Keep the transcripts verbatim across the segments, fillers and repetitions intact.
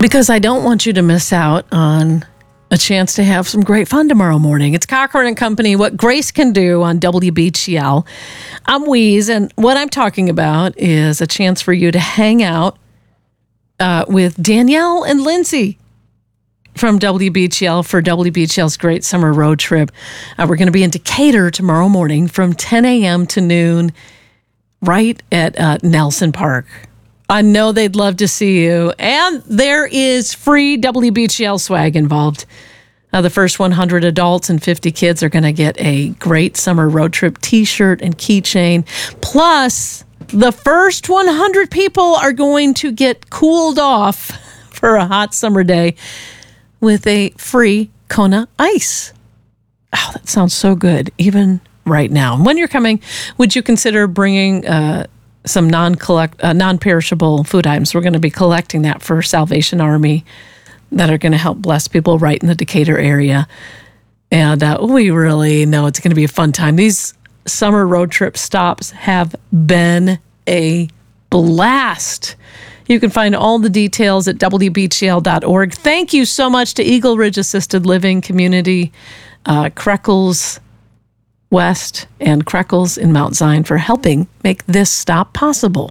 because I don't want you to miss out on a chance to have some great fun tomorrow morning. It's Cochran and Company, What Grace Can Do on W B G L. I'm Weeze, and what I'm talking about is a chance for you to hang out uh, with Danielle and Lindsay from W B G L for W B G L's great summer road trip. Uh, we're going to be in Decatur tomorrow morning from ten a.m. to noon right at uh, Nelson Park. I know they'd love to see you. And there is free W B G L swag involved. Uh, the first one hundred adults and fifty kids are going to get a great summer road trip t-shirt and keychain. Plus, the first one hundred people are going to get cooled off for a hot summer day with a free Kona Ice. Oh, that sounds so good, even right now. And when you're coming, would you consider bringing uh, some non-collect, uh, non-perishable food items? We're going to be collecting that for Salvation Army that are going to help bless people right in the Decatur area. And uh, we really know it's going to be a fun time. These summer road trip stops have been a blast. You can find all the details at W B G L dot org. Thank you so much to Eagle Ridge Assisted Living Community, uh, Creckles West and Creckles in Mount Zion for helping make this stop possible.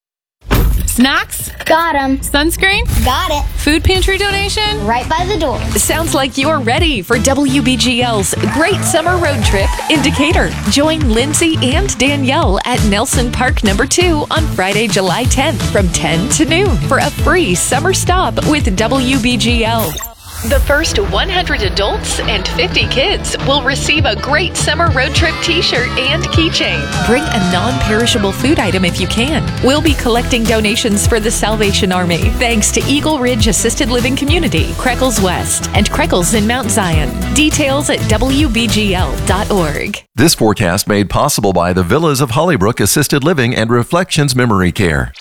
Snacks? Got 'em. Sunscreen? Got it. Food pantry donation? Right by the door. Sounds like you're ready for W B G L's great summer road trip in Decatur. Join Lindsay and Danielle at Nelson Park number two on Friday, July tenth from ten to noon for a free summer stop with W B G L. The first one hundred adults and fifty kids will receive a great summer road trip t-shirt and keychain. Bring a non-perishable food item if you can. We'll be collecting donations for the Salvation Army. Thanks to Eagle Ridge Assisted Living Community, Creckles West, and Creckles in Mount Zion. Details at W B G L dot org. This forecast made possible by the Villas of Hollybrook Assisted Living and Reflections Memory Care.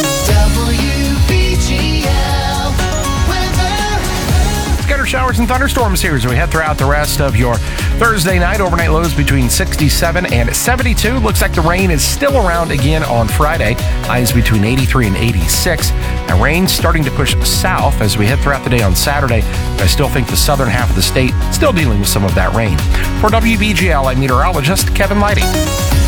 Showers and thunderstorms here as we head throughout the rest of your Thursday night. Overnight lows between sixty-seven and seventy-two. Looks like the rain is still around again on Friday. Highs between eighty-three and eighty-six. And rain's starting to push south as we head throughout the day on Saturday. I still think the southern half of the state still dealing with some of that rain. For W B G L, I'm meteorologist Kevin Lighty.